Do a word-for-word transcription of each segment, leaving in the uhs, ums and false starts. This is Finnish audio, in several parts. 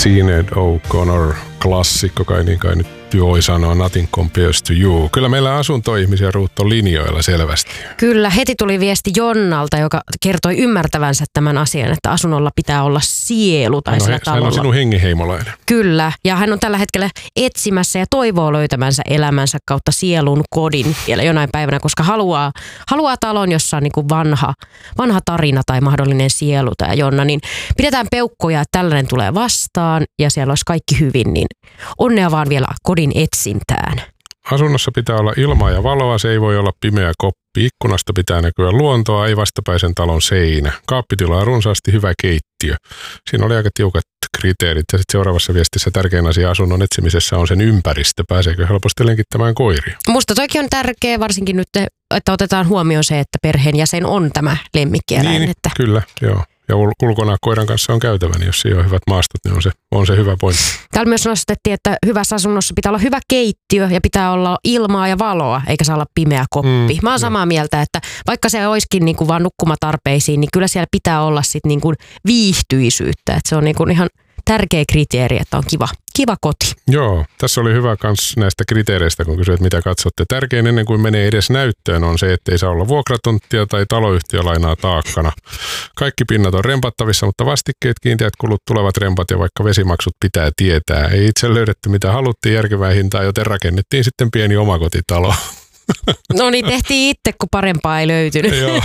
Sinead O'Connor, klassikko kai niin kai nyt voi sanoa, Nothing Compares to You. Kyllä meillä asuntoihmisiä ruutto linjoilla selvästi. Kyllä, heti tuli viesti Jonnalta, joka kertoi ymmärtävänsä tämän asian, että asunnolla pitää olla sielu tai no, sillä he, talolla. Hän on sinun hengenheimolainen. Kyllä, ja hän on tällä hetkellä etsimässä ja toivoo löytämänsä elämänsä kautta sielun kodin vielä jonain päivänä, koska haluaa, haluaa talon, jossa on niin kuin vanha, vanha tarina tai mahdollinen sielu tai Jonna, niin pidetään peukkoja, että tällainen tulee vastaan ja siellä olisi kaikki hyvin, niin onnea vaan vielä kodin etsintään. Asunnossa pitää olla ilmaa ja valoa, se ei voi olla pimeä koppi. Ikkunasta pitää näkyä luontoa, ei vastapäisen talon seinä. Kaappitilaa runsaasti, hyvä keittiö. Siinä oli aika tiukat kriteerit. Ja sitten seuraavassa viestissä tärkein asia asunnon etsimisessä on sen ympäristö. Pääseekö helposti lenkittämään koiria? Musta toikin on tärkeä, varsinkin nyt, että otetaan huomioon se, että perheenjäsen on tämä lemmikkieläin. Niin, että... kyllä, joo. Ja ulkona koiran kanssa on käytävä, niin jos siellä on hyvät maastot, niin on se, on se hyvä pointti. Täällä myös nostettiin, että hyvässä asunnossa pitää olla hyvä keittiö ja pitää olla ilmaa ja valoa, eikä saa olla pimeä koppi. Mm, Mä oon samaa jo. mieltä, että vaikka se olisikin niin kuin vaan nukkumatarpeisiin, niin kyllä siellä pitää olla sit niin kuin viihtyisyyttä. Että se on niin kuin ihan tärkeä kriteeri, että on kiva, kiva koti. Joo, tässä oli hyvä kans näistä kriteereistä, kun kysyit, mitä katsotte. Tärkein ennen kuin menee edes näyttöön on se, että ei saa olla vuokratonttia tai taloyhtiölainaa taakkana. Kaikki pinnat on rempattavissa, mutta vastikkeet, kiinteät kulut, tulevat rempat ja vaikka vesimaksut pitää tietää. Ei itse löydetty mitä haluttiin järkevää hintaa, joten rakennettiin sitten pieni omakotitalo. No niin, tehtiin itse, kun parempaa ei löytynyt. Joo,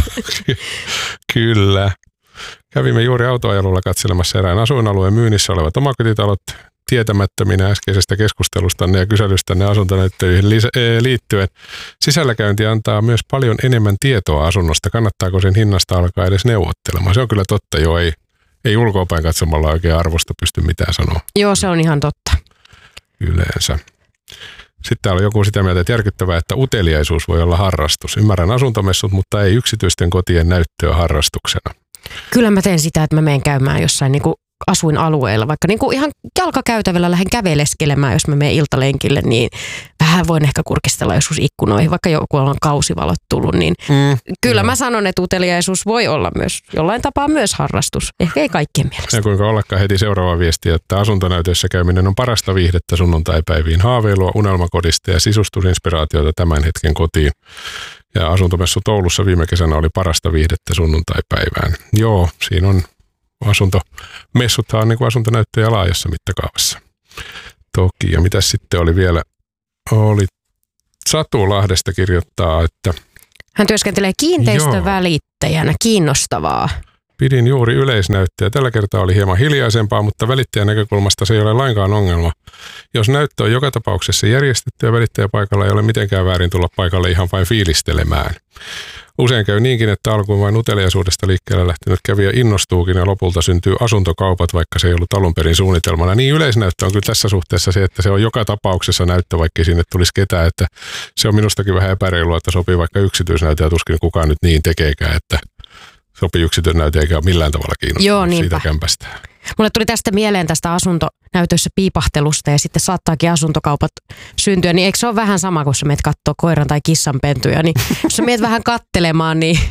kyllä. Kävimme juuri autoajelulla katselemassa erään asuinalueen myynnissä olevat omakotitalot tietämättöminä äskeisestä keskustelustanne ja kyselystänne asuntonäyttöihin liittyen. Sisälläkäynti antaa myös paljon enemmän tietoa asunnosta. Kannattaako sen hinnasta alkaa edes neuvottelemaan? Se on kyllä totta, jo ei, ei ulkoapäin katsomalla oikein arvosta pysty mitään sanoa. Joo, se on ihan totta. Yleensä. Sitten täällä on joku sitä mieltä, että järkyttävää, että uteliaisuus voi olla harrastus. Ymmärrän asuntomessut, mutta ei yksityisten kotien näyttöä harrastuksena. Kyllä mä teen sitä, että mä menen käymään jossain niin kuin asuinalueella, vaikka niin kuin ihan jalkakäytävällä lähden käveleskelemään, jos mä menen iltalenkille, niin vähän voin ehkä kurkistella joskus ikkunoihin, vaikka joku on kausivalot tullut, niin mm, kyllä no. mä sanon, että uteliaisuus voi olla myös jollain tapaa myös harrastus, ehkä ei kaikkien mielestä. Ja kuinka ollakaan heti seuraava viesti, että asuntonäytöissä käyminen on parasta viihdettä sunnuntaipäiviin, haaveilua unelmakodista ja sisustusinspiraatiota tämän hetken kotiin. Ja asuntomessu Oulussa viime kesänä oli parasta viihdettä sunnuntaipäivään. Joo, siinä on asuntomessuthan on niin kuin asuntonäyttöjä laajassa mittakaavassa. Toki, ja mitä sitten oli vielä? Oli Satu Lahdesta kirjoittaa, että hän työskentelee kiinteistövälittäjänä, kiinnostavaa. Pidin juuri yleisnäyttöä. Tällä kertaa oli hieman hiljaisempaa, mutta välittäjän näkökulmasta se ei ole lainkaan ongelma. Jos näyttö on joka tapauksessa järjestetty ja välittäjäpaikalla ei ole mitenkään väärin tulla paikalle ihan vain fiilistelemään. Usein käy niinkin, että alkuun vain uteliaisuudesta liikkeelle lähtenyt kävijä innostuukin ja lopulta syntyy asuntokaupat, vaikka se ei ollut alun perin suunnitelmana. Niin yleisnäyttö on kyllä tässä suhteessa se, että se on joka tapauksessa näyttö, vaikka sinne tulisi ketään. Että se on minustakin vähän epäreilua, että sopii vaikka yksityisnäyttö ja tuskin kukaan nyt niin tekeekään, että sopii yksityisnäyttö eikä ole millään tavalla kiinnostunut siitä kämpästä. Mulle tuli tästä mieleen tästä asuntonäytössä piipahtelusta ja sitten saattaakin asuntokaupat syntyä, niin eikö se ole vähän sama, kun sä meet kattoo koiran tai kissan pentuja, niin jos sä meet vähän kattelemaan, niin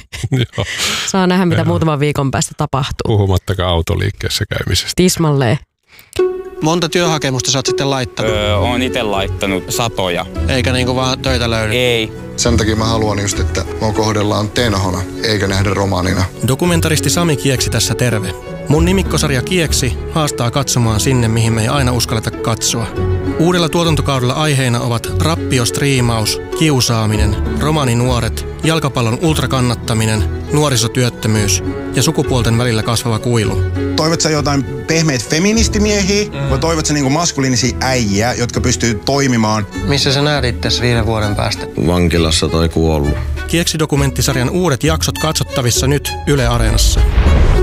saa nähdä, mitä muutaman viikon päästä tapahtuu. Puhumattakaan autoliikkeessä käymisestä. Tismalleen. Monta työhakemusta sä oot sitten laittanut? Öö, oon itse laittanut satoja. Eikä niinku vaan töitä löydy? Ei. Sen takia mä haluan just, että mua kohdellaan tenhona, eikä nähdä romaanina. Dokumentaristi Sami Kieksi tässä terve. Mun nimikkosarja Kieksi haastaa katsomaan sinne, mihin me ei aina uskalleta katsoa. Uudella tuotantokaudella aiheina ovat rappiostriimaus, kiusaaminen, romaaninuoret, jalkapallon ultrakannattaminen, nuorisotyöttömyys ja sukupuolten välillä kasvava kuilu. Toivot sä jotain pehmeitä feministimiehiä mm. vai toivot sä niinku maskuliinisia äijiä, jotka pystyy toimimaan? Missä sä näet itses viiden vuoden päästä? Vankilassa tai kuollut. Kieksi-dokumenttisarjan uudet jaksot katsottavissa nyt Yle Areenassa.